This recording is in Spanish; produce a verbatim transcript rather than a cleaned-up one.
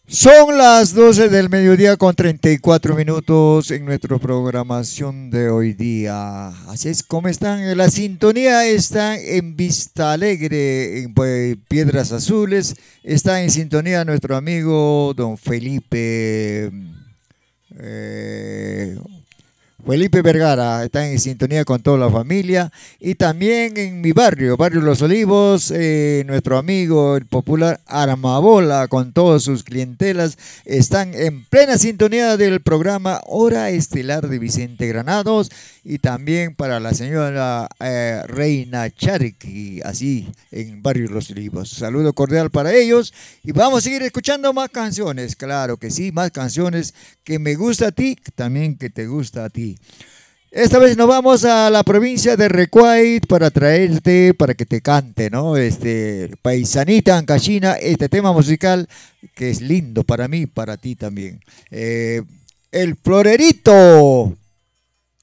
Son las doce del mediodía con treinta y cuatro minutos en nuestra programación de hoy día. Así es como están. En la sintonía está en Vista Alegre, en pues, Piedras Azules. Está en sintonía nuestro amigo don Felipe. eh, Felipe Vergara está en sintonía con toda la familia y también en mi barrio, Barrio Los Olivos, eh, nuestro amigo el popular Armabola con todas sus clientelas están en plena sintonía del programa Hora Estelar de Vicente Granados y también para la señora eh, Reina Charqui, así en Barrio Los Olivos. Saludo cordial para ellos y vamos a seguir escuchando más canciones, claro que sí, más canciones que me gusta a ti, también que te gusta a ti. Esta vez nos vamos a la provincia de Recuay para traerte, para que te cante, ¿no? Este, Paisanita Ancachina, este tema musical que es lindo para mí, para ti también. Eh, el Florerito.